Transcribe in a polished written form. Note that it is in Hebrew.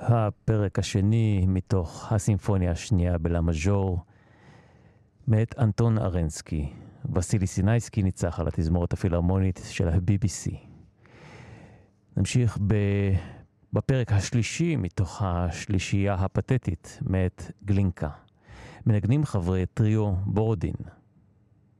הפרק השני מתוך הסימפוניה השנייה בלה מז'ור, מאת אנטון ארנסקי. וסילי סינייסקי ניצח על התזמורת הפילהרמונית של ה-BBC. נמשיך בפרק השלישי מתוך השלישייה הפתטית, מאת גלינקה. מנגנים חברי טריו בורודין.